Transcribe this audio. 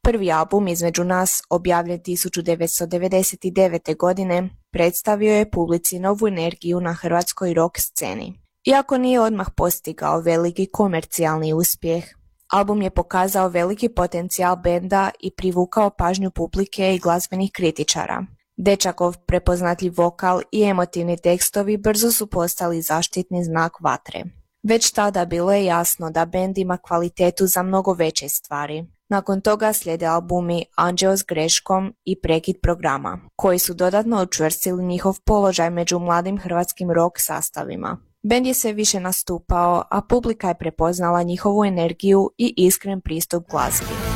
Prvi album Između nas, objavljen 1999. godine, predstavio je publici novu energiju na hrvatskoj rock sceni. Iako nije odmah postigao veliki komercijalni uspjeh, album je pokazao veliki potencijal benda i privukao pažnju publike i glazbenih kritičara. Dečakov prepoznatljiv vokal i emotivni tekstovi brzo su postali zaštitni znak Vatre. Već tada bilo je jasno da bend ima kvalitetu za mnogo veće stvari. Nakon toga slijede albumi Anđeo s greškom i Prekid programa, koji su dodatno učvrstili njihov položaj među mladim hrvatskim rock sastavima. Bend je sve više nastupao, a publika je prepoznala njihovu energiju i iskren pristup glazbi.